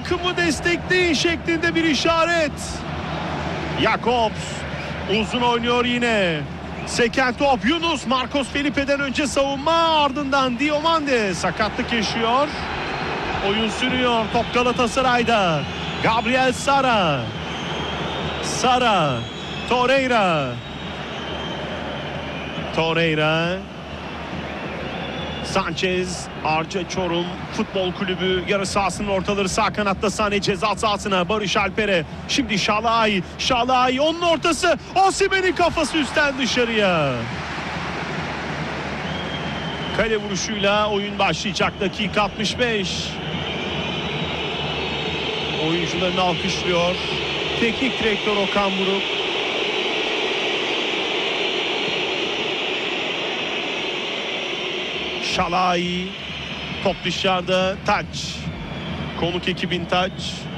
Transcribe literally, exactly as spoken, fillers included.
takımı destekleyin şeklinde bir işaret. Jakobs uzun oynuyor yine. Seken top Yunus. Marcos Felipe'den önce savunma, ardından Diomande sakatlık yaşıyor. Oyun sürüyor. Top Galatasaray'da. Gabriel Sara. Sara. Torreira. Torreira. Sanchez. Arca Çorum Futbol Kulübü yarı sahasının ortaları, sağ kanatta Sane ceza sahasına. Barış Alper'e. Şimdi Şalay. Şalay onun ortası. Osimhen'in kafası üstten dışarıya. Kale vuruşuyla oyun başlayacak. Dakika altmış beş. Oyuncularını alkışlıyor teknik direktör Okan Buruk. Şalay. Top dışarıda. Taç. Konuk ekibin Taç.